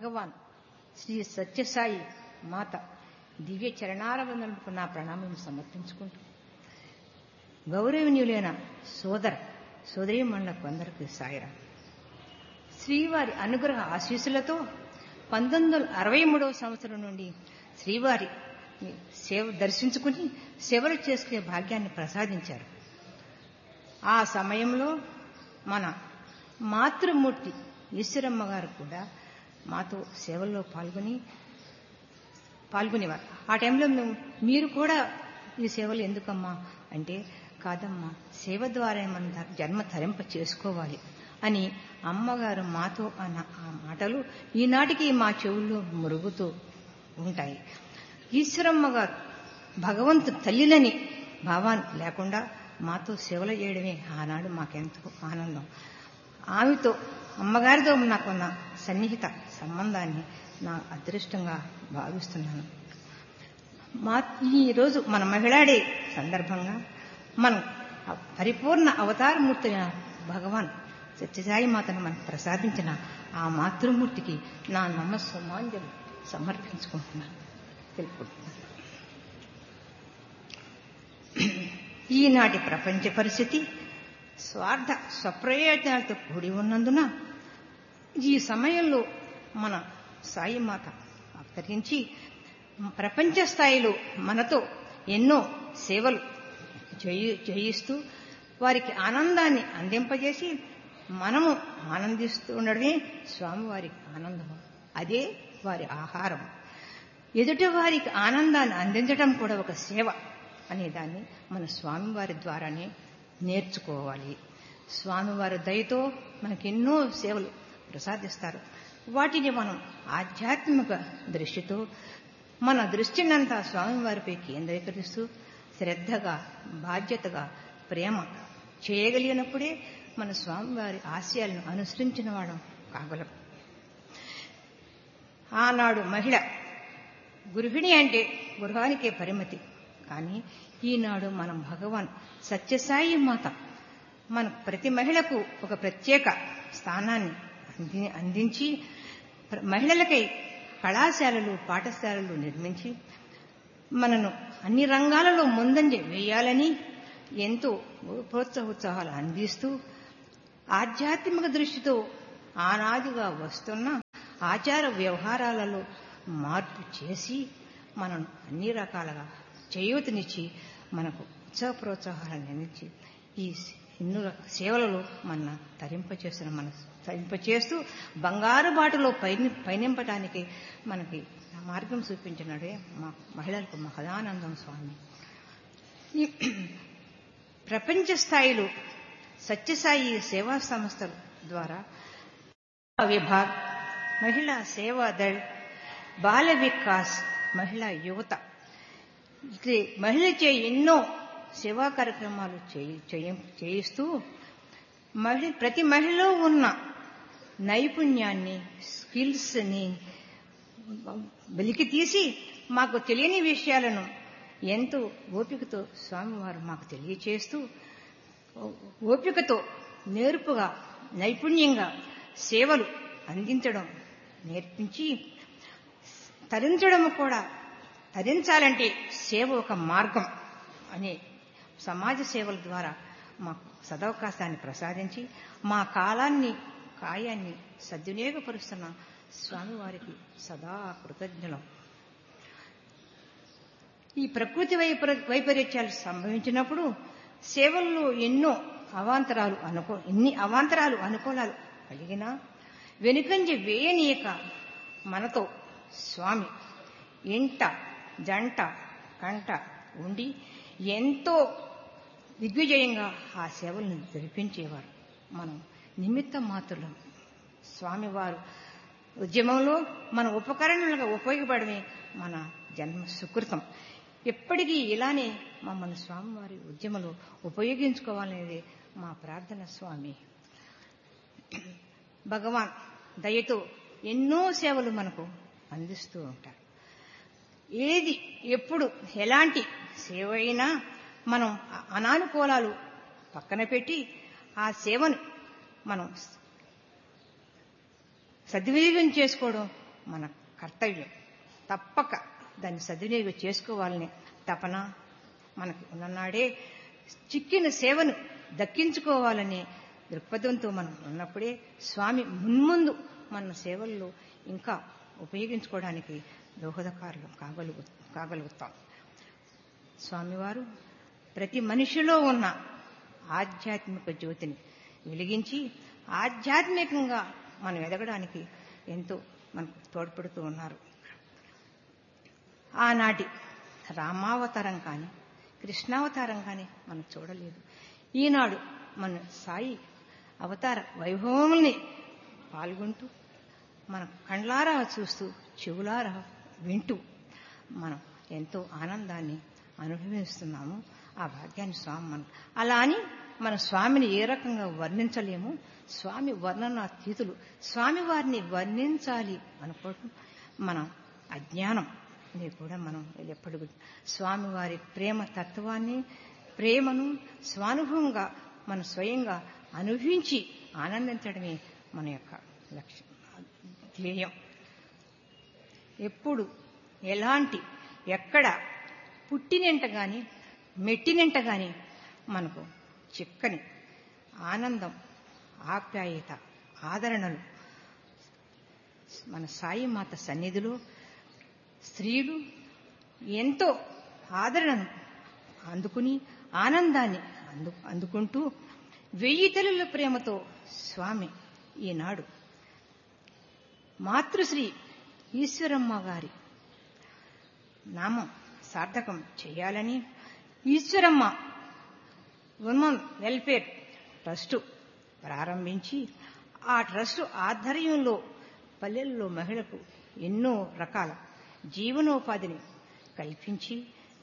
భగవాన్ శ్రీ సత్యసాయి మాత దివ్య చరణారవిందలకు నా ప్రణామం సమర్పించుకుంటూ, గౌరవనీయులైన సోదరీమణులకు అందరికీ సాయిరా. శ్రీవారి అనుగ్రహ ఆశీస్సులతో 1963వ సంవత్సరం నుండి శ్రీవారి సేవ దర్శించుకుని సేవలు చేసుకునే భాగ్యాన్ని ప్రసాదించారు. ఆ సమయంలో మన మాతృమూర్తి ఈశ్వరమ్మ గారు కూడా మాతో సేవల్లో పాల్గొనేవారు. ఆ టైంలో మీరు కూడా ఈ సేవలు ఎందుకమ్మా అంటే, కాదమ్మా, సేవ ద్వారా మన జన్మ తరింప చేసుకోవాలి అని అమ్మగారు మాతో అన్న ఆ మాటలు ఈనాటికి మా చెవుల్లో మురుగుతూ ఉంటాయి. ఈశ్వరమ్మ గారు భగవంతు తల్లిలని భావాన్ని లేకుండా మాతో సేవలు చేయడమే ఆనాడు మాకెంతో ఆనందం. ఆమెతో, అమ్మగారితో నాకున్న సన్నిహిత సంబంధాన్ని నా అదృష్టంగా భావిస్తున్నాను. ఈరోజు మన మహిళా డే సందర్భంగా మనం పరిపూర్ణ అవతారమూర్తి భగవాన్ సత్యసాయి మాతను మనకు ప్రసాదించిన ఆ మాతృమూర్తికి నా నమస్సుమాంజలు సమర్పించుకుంటున్నాను, తెలుపుకుంటున్నాను. ఈనాటి ప్రపంచ పరిస్థితి స్వప్రయోజనాలతో కూడి ఉన్నందున ఈ సమయంలో మన సాయి మాత అవతరించి ప్రపంచ స్థాయిలో మనతో ఎన్నో సేవలు చేయిస్తూ వారికి ఆనందాన్ని అందింపజేసి మనము ఆనందిస్తూ ఉండడమే స్వామివారికి ఆనందము. అదే వారి ఆహారం. ఎదుటి వారికి ఆనందాన్ని అందించడం కూడా ఒక సేవ అనేదాన్ని మన స్వామివారి ద్వారానే నేర్చుకోవాలి. స్వామివారి దయతో మనకెన్నో సేవలు ప్రసాదిస్తారు. వాటిని మనం ఆధ్యాత్మిక దృష్టితో మన దృష్టినంతా స్వామివారిపై కేంద్రీకరిస్తూ శ్రద్ధగా, బాధ్యతగా, ప్రేమ చేయగలిగినప్పుడే మన స్వామివారి ఆశయాలను అనుసరించిన వాడు కాగలం. ఆనాడు మహిళ గృహిణి అంటే గృహానికే పరిమితి. కానీ ఈనాడు మనం భగవాన్ సత్యసాయి మాత మన ప్రతి మహిళకు ఒక ప్రత్యేక స్థానాన్ని అందించి మహిళలకై కళాశాలలు, పాఠశాలలు నిర్మించి మనను అన్ని రంగాలలో ముందంజ వేయాలని ఎంతో ప్రోత్సాహాలు అందిస్తూ ఆధ్యాత్మిక దృష్టితో ఆనాదిగా వస్తున్న ఆచార వ్యవహారాలలో మార్పు చేసి మనను అన్ని రకాలుగా చేయూతనిచ్చి మనకు ఉత్సాహ ప్రోత్సాహాలను అందించి ఈ ఎన్నో సేవలలో మన తరింపచేస్తూ బంగారు బాటలో పయనింపడానికి మనకి మార్గం చూపించినాడే మా మహిళలకు మహదానందం స్వామి. ఈ ప్రపంచ స్థాయిలో సత్యసాయి సేవా సంస్థల ద్వారా విభాగ్, మహిళా సేవాదళ్, బాల వికాస్, మహిళా యువత మహిళచే ఎన్నో సేవా కార్యక్రమాలు చేయిస్తూ ప్రతి మహిళలో ఉన్న నైపుణ్యాన్ని, స్కిల్స్ని వెలికి తీసి మాకు తెలియని విషయాలను ఎంతో ఓపికతో స్వామివారు మాకు తెలియచేస్తూ ఓపికతో నేర్పుగా, నైపుణ్యంగా సేవలు అందించడం నేర్పించి తరించడం కూడా, తరించాలంటే సేవ ఒక మార్గం అనే సమాజ సేవల ద్వారా మాకు సదవకాశాన్ని ప్రసాదించి మా కాయాన్ని సద్వినియోగపరుస్తున్న స్వామివారికి సదా కృతజ్ఞులం. ఈ ప్రకృతి వైపరీత్యాలు సంభవించినప్పుడు సేవల్లో ఎన్ని అవాంతరాలు అనుకూలాలు కలిగినా వెనుకంజ వేయనీయక మనతో స్వామి ఇంట జంట కంట ఉండి ఎంతో దిగ్విజయంగా ఆ సేవలను జరిపించేవారు. మనం నిమిత్త మాత్రులం. స్వామివారు ఉద్యమంలో మన ఉపకరణలుగా ఉపయోగపడమే మన జన్మ సుకృతం. ఎప్పటికీ ఇలానే మమ్మల్ని స్వామివారి ఉద్యమంలో ఉపయోగించుకోవాలనేది మా ప్రార్థన. స్వామి భగవాన్ దయతో ఎన్నో సేవలు మనకు అందిస్తూ ఉంటారు. ఏది ఎప్పుడు ఎలాంటి సేవ అయినా మనం అనానుకూలాలు పక్కన పెట్టి ఆ సేవను మనం సద్వినియోగం చేసుకోవడం మన కర్తవ్యం. తప్పక దాన్ని సద్వినియోగం చేసుకోవాలని తపన మనకు ఉన్ననాడే చిక్కిన సేవను దక్కించుకోవాలనే దృక్పథంతో మనం ఉన్నప్పుడే స్వామి మున్ముందు మన సేవల్లో ఇంకా ఉపయోగించుకోవడానికి దోహదకారులు కాగలుగుతాం. స్వామివారు ప్రతి మనిషిలో ఉన్న ఆధ్యాత్మిక జ్యోతిని వెలిగించి ఆధ్యాత్మికంగా మనం ఎదగడానికి ఎంతో మనకు తోడ్పడుతూ ఉన్నారు. ఆనాటి రామావతారం కానీ కృష్ణావతారం కానీ మనం చూడలేదు. ఈనాడు మన సాయి అవతార వైభవముల్ని పాల్గొంటూ మన కండ్లారా చూస్తూ చెవులారా వింటూ మనం ఎంతో ఆనందాన్ని అనుభవిస్తున్నాము. ఆ భాగ్యాన్ని స్వామి మనం అలా అని మన స్వామిని ఏ రకంగా వర్ణించలేము. స్వామి వర్ణనాతీతులు. స్వామివారిని వర్ణించాలి అనుకోవటం మన అజ్ఞానం. ఇది కూడా మనం ఎప్పుడు స్వామివారి ప్రేమ తత్వాన్ని ప్రేమను స్వానుభవంగా మనం స్వయంగా అనుభవించి ఆనందించడమే మన యొక్క లక్ష్యం ధ్యేయం. ఎప్పుడు ఎలాంటి ఎక్కడ పుట్టినంట గాని మెట్టినంట గాని మనకు చిక్కని ఆనందం ఆప్యాయత ఆదరణలు మన సాయి మాత సన్నిధిలో స్త్రీలు ఎంతో ఆదరణను అందుకుని ఆనందాన్ని అందుకుంటూ 1000 తల్లుల ప్రేమతో స్వామి ఈనాడు మాతృశ్రీ ఈశ్వరమ్మ గారి నామం సార్థకం చేయాలని ఈశ్వరమ్మ ఉమెన్ వెల్ఫేర్ ట్రస్టు ప్రారంభించి ఆ ట్రస్టు ఆధ్వర్యంలో పల్లెల్లో మహిళలకు ఎన్నో రకాల జీవనోపాధిని కల్పించి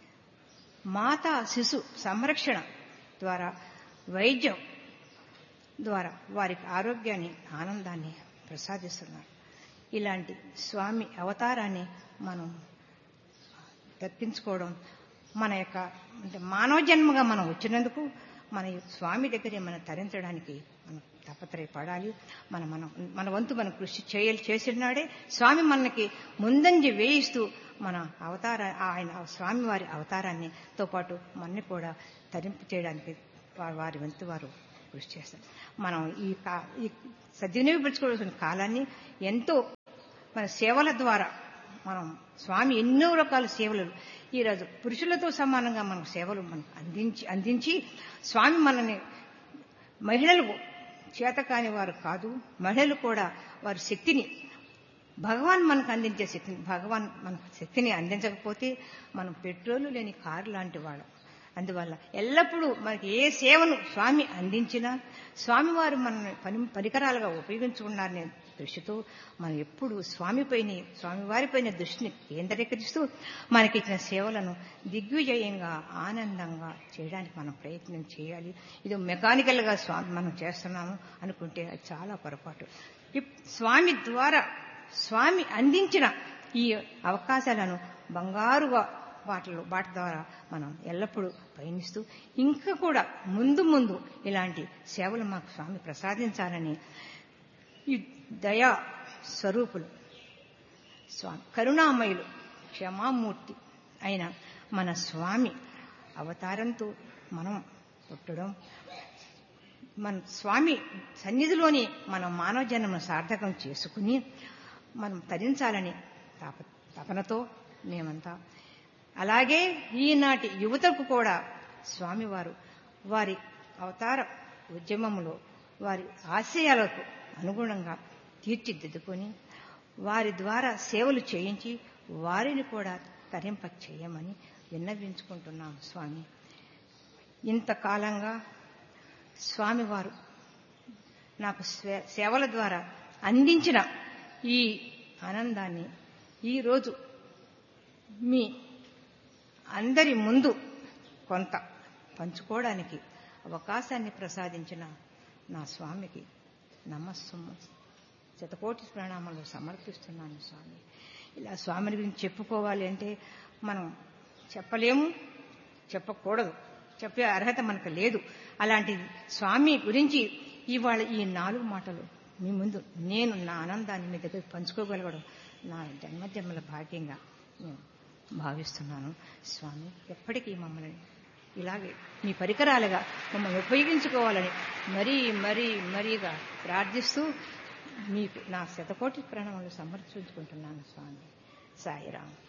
మాతా శిశు సంరక్షణ ద్వారా వైద్యం ద్వారా వారికి ఆరోగ్యాన్ని ఆనందాన్ని ప్రసాదిస్తున్నారు. ఇలాంటి స్వామి అవతారాన్ని మనం దక్కించుకోవడం మన యొక్క అంటే మానవ జన్మగా మనం వచ్చినందుకు మన స్వామి దగ్గరే మనం తరించడానికి మనం తపత్రయపడాలి. మన వంతు మనం కృషి చేసినాడే స్వామి మనకి ముందంజ వేయిస్తూ మన ఆయన స్వామివారి అవతారాన్నితో పాటు మనని కూడా తరింపు చేయడానికి వారి వంతు వారు కృషి చేస్తారు. మనం ఈ సద్వినియోగపరచుకోవాల్సిన కాలాన్ని ఎంతో మన సేవల ద్వారా మనం స్వామి ఎన్నో రకాల సేవలు ఈరోజు పురుషులతో సమానంగా మన సేవలు మనకు అందించి స్వామి మనని మహిళలు చేతకాని వారు కాదు. మహిళలు కూడా వారి శక్తిని భగవాన్ మనకు అందించే శక్తిని భగవాన్ మనకు శక్తిని అందించకపోతే మనం పెట్రోలు లేని కారు లాంటి వాళ్ళం. అందువల్ల ఎల్లప్పుడూ మనకి ఏ సేవను స్వామి అందించినా స్వామివారు మనల్ని పరికరాలుగా ఉపయోగించుకున్నారనే దృష్టితో మనం ఎప్పుడు స్వామివారిపైన దృష్టిని కేంద్రీకరిస్తూ మనకిచ్చిన సేవలను దిగ్విజయంగా ఆనందంగా చేయడానికి మనం ప్రయత్నం చేయాలి. ఇది మెకానికల్ గా మనం చేస్తున్నాము అనుకుంటే అది చాలా పొరపాటు. స్వామి ద్వారా స్వామి అందించిన ఈ అవకాశాలను బంగారుగా వాటి ద్వారా మనం ఎల్లప్పుడూ పయనిస్తూ ఇంకా కూడా ముందు ఇలాంటి సేవలు మాకు స్వామి ప్రసాదించాలని ఈ దయా స్వరూపులు స్వామి కరుణామయులు క్షమామూర్తి అయిన మన స్వామి అవతారంతో మనం పుట్టడం మన స్వామి సన్నిధిలోని మనం మానవ జన్మను సార్థకం చేసుకుని మనం తరించాలని తపనతో మేమంతా అలాగే ఈనాటి యువతకు కూడా స్వామివారు వారి అవతార ఉద్యమంలో వారి ఆశయాలకు అనుగుణంగా తీర్చిదిద్దుకొని వారి ద్వారా సేవలు చేయించి వారిని కూడా తరింప చేయమని విన్నవించుకుంటున్నాం. స్వామి ఇంతకాలంగా స్వామివారు నాకు సేవల ద్వారా అందించిన ఈ ఆనందాన్ని ఈరోజు మీ అందరి ముందు కొంత పంచుకోవడానికి అవకాశాన్ని ప్రసాదించిన నా స్వామికి నమస్సుము శతకోటి ప్రణామాలు సమర్పిస్తున్నాను. స్వామి ఇలా స్వామిని గురించి చెప్పుకోవాలి అంటే మనం చెప్పలేము, చెప్పకూడదు, చెప్పే అర్హత మనకు లేదు. అలాంటి స్వామి గురించి ఇవాళ ఈ 4 మాటలు మీ ముందు నేను నా ఆనందాన్ని మీ దగ్గర పంచుకోగలగడం నా జన్మజన్మల భాగ్యంగా నేను భావిస్తున్నాను. స్వామి ఎప్పటికీ మమ్మల్ని ఇలాగే మీ పరికరాలుగా మమ్మల్ని ఉపయోగించుకోవాలని మరీగా ప్రార్థిస్తూ మీకు నా శతకోటి ప్రణామాలు సమర్పించుకుంటున్నాను స్వామి. సాయిరాం.